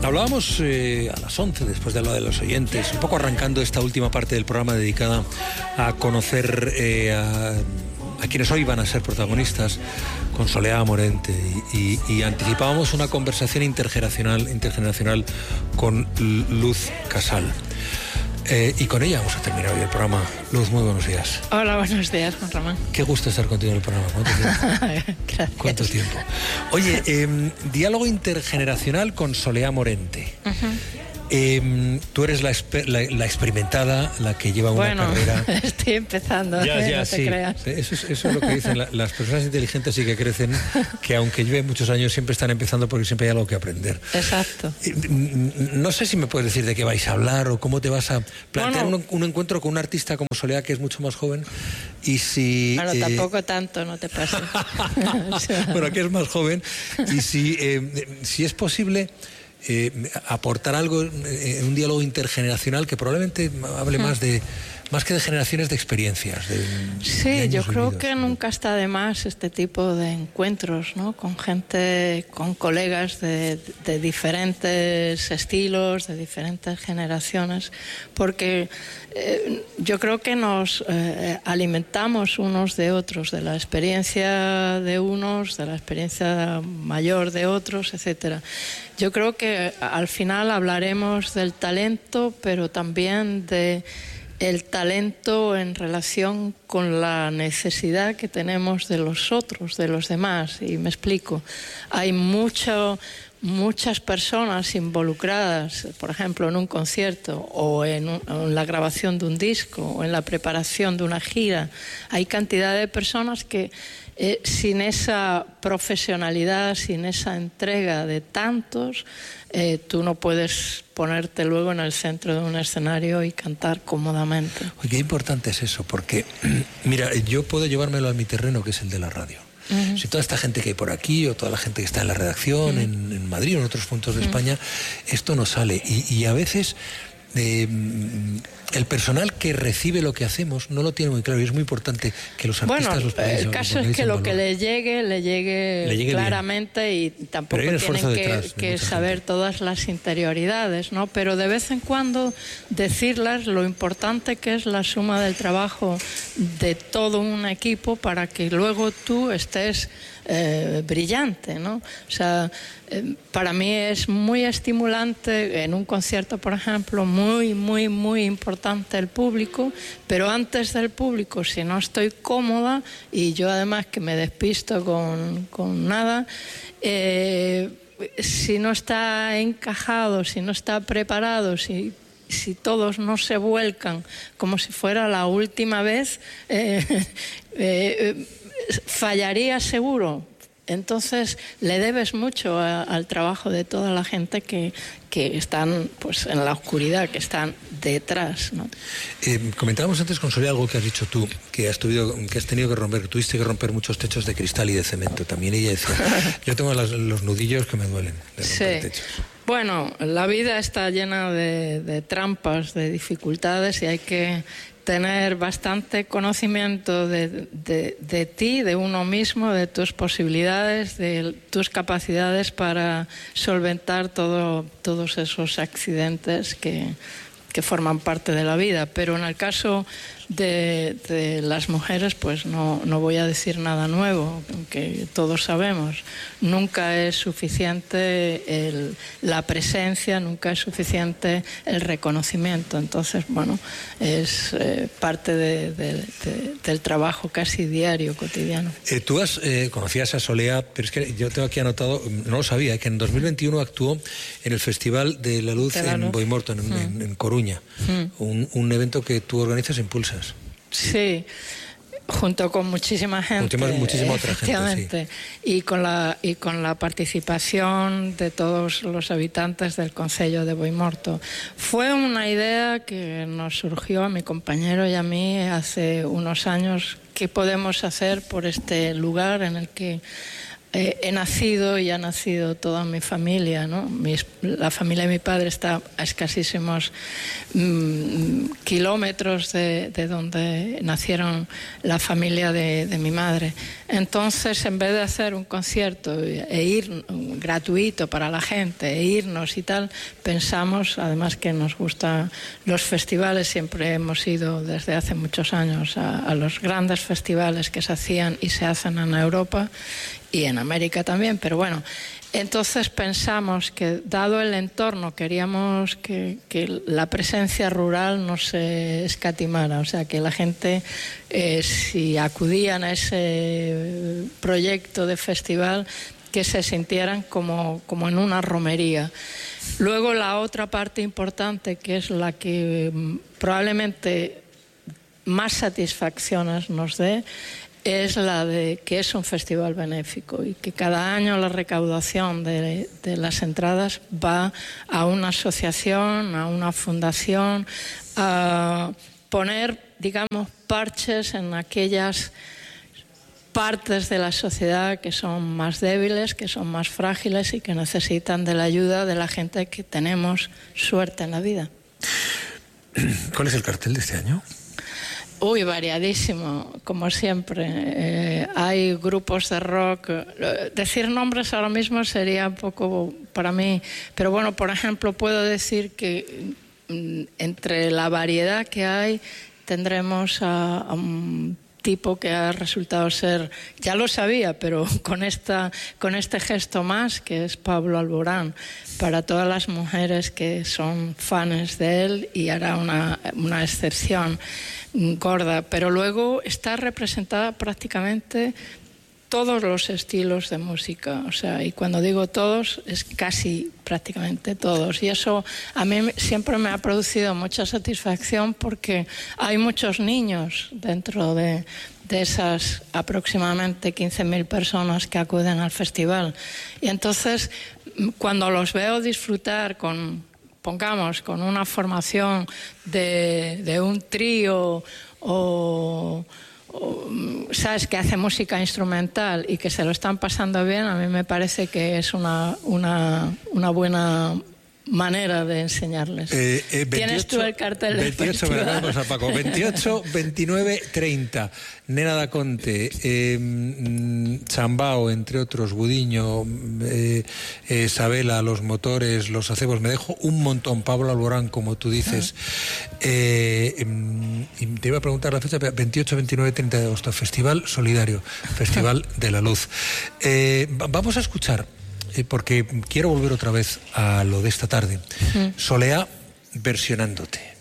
Hablábamos a las 11, después de hablar de los oyentes, un poco arrancando esta última parte del programa dedicada a conocer a quienes hoy van a ser protagonistas, con Soleá Morente, y anticipábamos una conversación intergeneracional con Luz Casal. Y con ella vamos a terminar hoy el programa. Luz, muy buenos días. Hola, buenos días, Juan Ramón. Qué gusto estar contigo en el programa. ¿Cuánto tiempo? Gracias. ¿Cuánto tiempo? Oye, diálogo intergeneracional con Soleá Morente. Tú eres la experimentada, la que lleva una carrera. Estoy empezando, no te creas. Eso es lo que dicen las personas inteligentes y que crecen, que aunque lleven muchos años siempre están empezando porque siempre hay algo que aprender. Exacto. No sé si me puedes decir de qué vais a hablar o cómo te vas a plantear un encuentro con un artista como Soleá, que es mucho más joven, y si... Bueno, tampoco tanto, no te pases. Bueno, que es más joven, y si es posible... aportar algo en un diálogo intergeneracional que probablemente hable más que de generaciones, de experiencias. Sí, yo creo que nunca está de más este tipo de encuentros, ¿no? Con gente, con colegas de diferentes estilos, de diferentes generaciones, porque yo creo que nos alimentamos unos de otros, de la experiencia de unos, de la experiencia mayor de otros, etcétera. Yo creo que al final hablaremos del talento, pero también de el talento en relación con la necesidad que tenemos de los otros, de los demás. Y me explico. Hay muchas personas involucradas, por ejemplo, en un concierto o en la grabación de un disco o en la preparación de una gira. Hay cantidad de personas que sin esa profesionalidad, sin esa entrega de tantos, tú no puedes ponerte luego en el centro de un escenario y cantar cómodamente. Oye, qué importante es eso, porque, mira, yo puedo llevármelo a mi terreno, que es el de la radio. Si toda esta gente que hay por aquí, o toda la gente que está en la redacción, en Madrid o en otros puntos de España, esto no sale. Y a veces... el personal que recibe lo que hacemos no lo tiene muy claro, y es muy importante que los artistas los pongáis. El caso es que lo que le llegue claramente bien. Y tampoco tienen que saber todas las interioridades, ¿no? Pero de vez en cuando decirles lo importante que es la suma del trabajo de todo un equipo para que luego tú estés brillante, ¿no? O sea, para mí es muy estimulante en un concierto, por ejemplo, muy, muy, muy importante el público, pero antes del público, si no estoy cómoda, y yo además que me despisto con nada, si no está encajado, si no está preparado, si todos no se vuelcan como si fuera la última vez, fallaría seguro. Entonces le debes mucho al trabajo de toda la gente que están pues en la oscuridad, que están detrás, ¿no? Comentábamos antes con Soleá algo que has dicho tú, que has tenido que romper, que tuviste que romper muchos techos de cristal y de cemento. También ella decía, yo tengo los nudillos que me duelen de romper techos. Bueno, la vida está llena de trampas, de dificultades, y hay que tener bastante conocimiento de ti, de uno mismo, de tus posibilidades, de tus capacidades para solventar todos esos accidentes que forman parte de la vida. Pero en el caso de las mujeres, pues no voy a decir nada nuevo, que todos sabemos. Nunca es suficiente la presencia, nunca es suficiente el reconocimiento. Entonces, bueno, es parte del trabajo casi diario, cotidiano. Tú conocías a Soleá, pero es que yo tengo aquí anotado, no lo sabía, que en 2021 actuó en el Festival de la Luz en Boimorto, en Coruña, un evento que tú organizas e impulsas. Sí, junto con muchísima gente, muchísima otra gente, sí. y con la participación de todos los habitantes del concello de Boimorto. Fue una idea que nos surgió a mi compañero y a mí hace unos años. ¿Qué podemos hacer por este lugar en el que he nacido y ha nacido toda mi familia, ¿no? La familia de mi padre está a escasísimos kilómetros de donde nacieron la familia de mi madre. Entonces, en vez de hacer un concierto e ir gratuito para la gente, e irnos y tal, pensamos, además que nos gustan los festivales, siempre hemos ido desde hace muchos años a los grandes festivales que se hacían y se hacen en Europa y en América también, pero bueno, entonces pensamos que dado el entorno queríamos que la presencia rural no se escatimara, o sea que la gente si acudían a ese proyecto de festival que se sintieran como en una romería. Luego la otra parte importante, que es la que probablemente más satisfacciones nos dé, es la de que es un festival benéfico y que cada año la recaudación de las entradas va a una asociación, a una fundación, a poner, digamos, parches en aquellas partes de la sociedad que son más débiles, que son más frágiles y que necesitan de la ayuda de la gente que tenemos suerte en la vida. ¿Cuál es el cartel de este año? Uy, variadísimo, como siempre. Hay grupos de rock. Decir nombres ahora mismo sería un poco para mí, pero bueno, por ejemplo, puedo decir que entre la variedad que hay tendremos a un tipo que ha resultado ser, ya lo sabía, pero con este gesto más, que es Pablo Alborán, para todas las mujeres que son fans de él, y hará una excepción gorda, pero luego está representada prácticamente todos los estilos de música, o sea, y cuando digo todos es casi prácticamente todos, y eso a mí siempre me ha producido mucha satisfacción porque hay muchos niños dentro de esas aproximadamente 15.000 personas que acuden al festival, y entonces cuando los veo disfrutar con una formación de un trío o sabes, que hace música instrumental y que se lo están pasando bien, a mí me parece que es una buena manera de enseñarles. 28, ¿tienes tú el cartel del 28, me a Paco. 28, 29, 30. Nena da Conte, Chambao, entre otros, Budiño, Sabela, Los Motores, Los Acebos, me dejo un montón, Pablo Alborán, como tú dices. Y te iba a preguntar la fecha, 28, 29, 30 de agosto, Festival Solidario, Festival de la Luz. Vamos a escuchar, porque quiero volver otra vez a lo de esta tarde. Soleá versionándote.